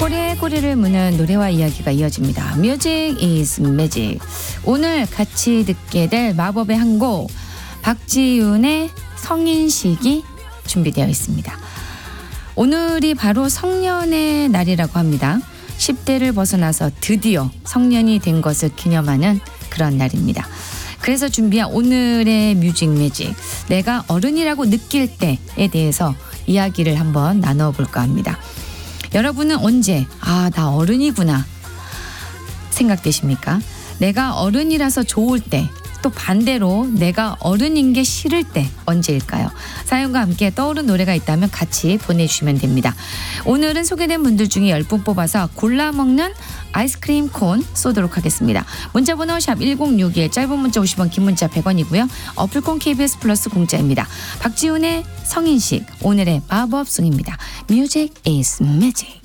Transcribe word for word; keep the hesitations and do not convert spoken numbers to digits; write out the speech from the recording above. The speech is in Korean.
꼬리에 꼬리를 무는 노래와 이야기가 이어집니다. Music is Magic. 오늘 같이 듣게 될 마법의 한 곡, 박지윤의 성인식이 준비되어 있습니다. 오늘이 바로 성년의 날이라고 합니다. 십 대를 벗어나서 드디어 성년이 된 것을 기념하는 그런 날입니다. 그래서 준비한 오늘의 뮤직 매직, 내가 어른이라고 느낄 때에 대해서 이야기를 한번 나눠볼까 합니다. 여러분은 언제 아, 나 어른이구나 생각되십니까? 내가 어른이라서 좋을 때, 또 반대로 내가 어른인 게 싫을 때 언제일까요? 사연과 함께 떠오른 노래가 있다면 같이 보내주시면 됩니다. 오늘은 소개된 분들 중에 열 분 뽑아서 골라 먹는 아이스크림 콘 쏘도록 하겠습니다. 문자번호 샵 일공육일, 짧은 문자 오십 원, 긴 문자 백 원이고요. 어플콘 케이비에스 플러스 공짜입니다. 박지훈의 성인식, 오늘의 마법송입니다. Music is Magic.